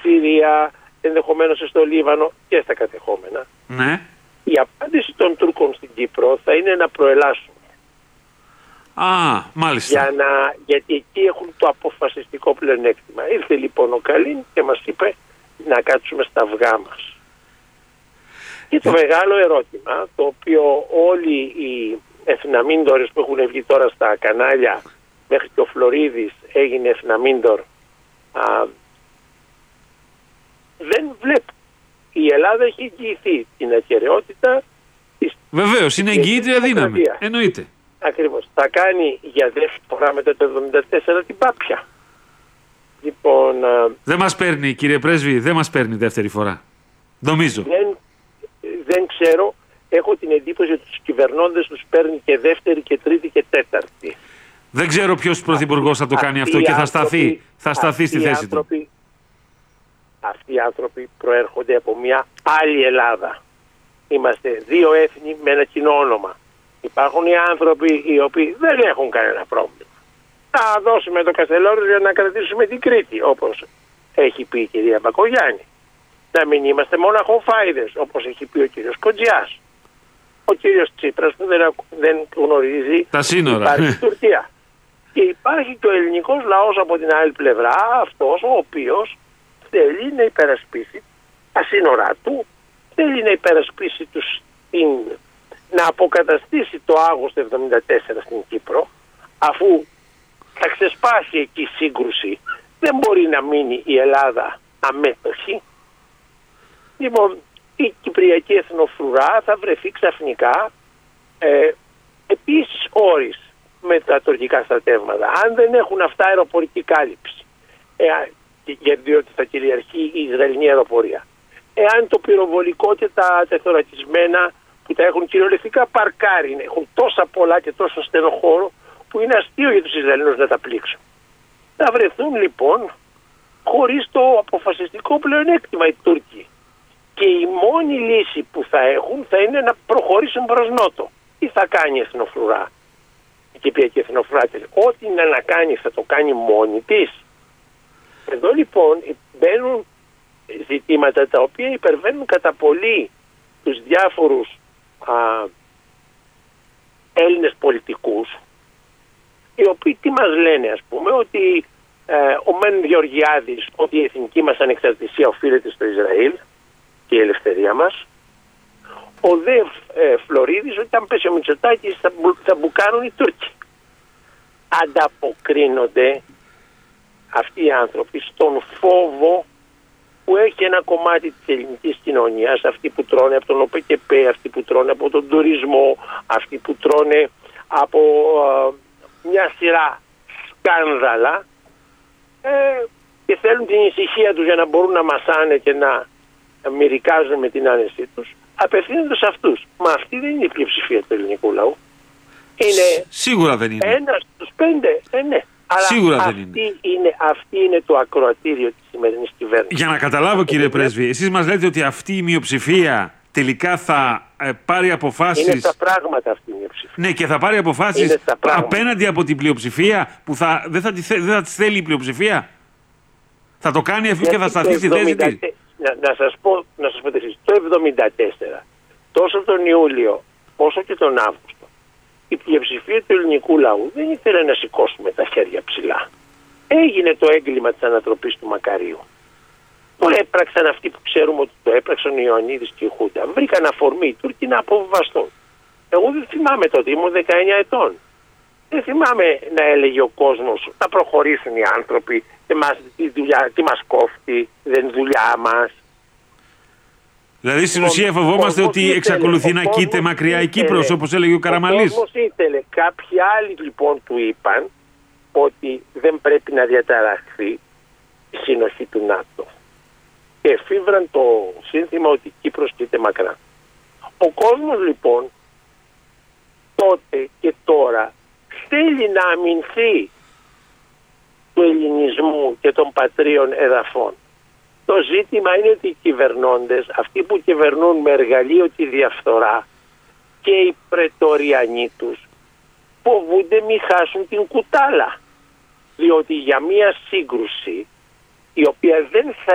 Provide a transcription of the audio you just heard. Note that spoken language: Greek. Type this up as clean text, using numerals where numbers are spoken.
Συρία, ενδεχομένως στο Λίβανο και στα κατεχόμενα. Ναι. Η απάντηση των Τούρκων στην Κύπρο θα είναι να προελάσουν. Μάλιστα. Γιατί εκεί έχουν το αποφασιστικό πλεονέκτημα. Ήρθε λοιπόν ο Καλίν και μας είπε να κάτσουμε στα αυγά μας. Και το μεγάλο ερώτημα, το οποίο όλοι οι εθναμίντορες που έχουν βγει τώρα στα κανάλια, μέχρι και ο Φλωρίδης έγινε εθναμίντορ, δεν βλέπουν. Η Ελλάδα έχει εγγυηθεί την ακεραιότητα της. Βεβαίως, είναι εγγυήτρια δύναμη. Εννοείται. Ακριβώς. Θα κάνει για δεύτερη φορά μετά το 1974 την πάπια. Λοιπόν, δεν μας παίρνει, κύριε Πρέσβη, δεν μας παίρνει δεύτερη φορά. Νομίζω. Δεν ξέρω. Έχω την εντύπωση ότι τους κυβερνώντες τους παίρνει και δεύτερη και τρίτη και τέταρτη. Δεν ξέρω ποιος πρωθυπουργός θα το κάνει αυτό και θα σταθεί στη θέση του. Αυτοί οι άνθρωποι προέρχονται από μια άλλη Ελλάδα. Είμαστε δύο έθνη με ένα κοινό όνομα. Υπάρχουν οι άνθρωποι οι οποίοι δεν έχουν κανένα πρόβλημα. Θα δώσουμε το Καστελόριζο για να κρατήσουμε την Κρήτη, όπως έχει πει η κυρία Μπακογιάννη. Να μην είμαστε μοναχοφάιδες, όπως έχει πει ο κύριος Κοντζιάς. Ο κύριος Τσίπρας που δεν γνωρίζει τα σύνορα. Υπάρχει Τουρκία. Και υπάρχει και ο ελληνικός λαός από την άλλη πλευρά, αυτός ο οποίος θέλει να υπερασπίσει τα σύνορά του, θέλει να υπερασπίσει να αποκαταστήσει το Αύγουστο 1974 στην Κύπρο, αφού θα ξεσπάσει εκεί η σύγκρουση, δεν μπορεί να μείνει η Ελλάδα αμέτωχη. Λοιπόν, η Κυπριακή Εθνοφρουρά θα βρεθεί ξαφνικά επίσης όρις με τα τουρκικά στρατεύματα. Αν δεν έχουν αυτά αεροπορική κάλυψη, διότι θα κυριαρχεί η Ισραηλινή αεροπορία. Εάν το πυροβολικό και τα τεθωρακισμένα που τα έχουν κυριολεκτικά παρκάρει, έχουν τόσα πολλά και τόσο στενό χώρο που είναι αστείο για τους Ισραηλινούς να τα πλήξουν. Θα βρεθούν λοιπόν χωρίς το αποφασιστικό πλεονέκτημα οι Τούρκοι. Και η μόνη λύση που θα έχουν θα είναι να προχωρήσουν προς νότο. Τι θα κάνει η Εθνοφρουρά, η Κυπριακή Εθνοφρουρά? Ό,τι να κάνει θα το κάνει μόνη της. Εδώ λοιπόν μπαίνουν ζητήματα τα οποία υπερβαίνουν κατά πολύ τους διάφορους Έλληνες πολιτικούς, οι οποίοι τι μας λένε, ας πούμε, ότι ο Μεν Γεωργιάδης, ότι η εθνική μας ανεξαρτησία οφείλεται στο Ισραήλ και η ελευθερία μας, ο Δε Φλωρίδης, ότι αν πέσει ο Μητσοτάκης θα μπουκάνουν οι Τούρκοι. Ανταποκρίνονται αυτοί οι άνθρωποι στον φόβο που έχει ένα κομμάτι της ελληνικής κοινωνίας, αυτοί που τρώνε από τον ΟΠΚΠ, αυτοί που τρώνε από τον τουρισμό, αυτοί που τρώνε από μια σειρά σκάνδαλα και θέλουν την ησυχία τους για να μπορούν να μασάνε και να μυρικάζουν με την άνεσή τους, απευθύνονται σε αυτούς. Μα αυτή δεν είναι η πλειοψηφία του ελληνικού λαού. Είναι σίγουρα δεν είναι. 1 στους 5, ναι. Αλλά σίγουρα δεν είναι. Αυτή είναι το ακροατήριο της σημερινής κυβέρνησης. Για να καταλάβω, κύριε Πρέσβη, εσείς μας λέτε ότι αυτή η μιοψηφία τελικά θα πάρει αποφάσεις. Είναι στα πράγματα αυτή η μιοψηφία. Ναι, και θα πάρει αποφάσεις απέναντι από την πλειοψηφία που δεν θα τις θέλει η πλειοψηφία. Θα το κάνει αυτή και θα σταθεί στη θέση της. Να σας πω εσείς, το 1974, τόσο τον Ιούλιο όσο και τον Αύγουστο, η πλειοψηφία του ελληνικού λαού δεν ήθελε να σηκώσουμε τα χέρια ψηλά. Έγινε το έγκλημα της ανατροπής του Μακαρίου. Το έπραξαν αυτοί που ξέρουμε ότι το έπραξαν ο Ιωαννίδης και η Χούντα. Βρήκαν αφορμή οι Τούρκοι να αποβιβαστούν. Εγώ δεν θυμάμαι τότε, ήμουν 19 ετών. Δεν θυμάμαι να έλεγε ο κόσμος να προχωρήσουν οι άνθρωποι, τι μας κόφτει, δεν είναι δουλειά μας. Δηλαδή στην ουσία φοβόμαστε ότι εξακολουθεί να κοίται μακριά η Κύπρος, όπως έλεγε ο Καραμανλής. Ο κόσμος ήθελε. Κάποιοι άλλοι λοιπόν του είπαν ότι δεν πρέπει να διαταραχθεί η συνοχή του ΝΑΤΟ. Και εφήβραν το σύνθημα ότι η Κύπρος κοίται μακρά. Ο κόσμος λοιπόν τότε και τώρα θέλει να αμυνθεί του ελληνισμού και των πατρίων εδαφών. Το ζήτημα είναι ότι οι κυβερνώντες, αυτοί που κυβερνούν με εργαλείο τη διαφθορά και οι πρετοριανοί τους, φοβούνται μη χάσουν την κουτάλα. Διότι για μια σύγκρουση η οποία δεν θα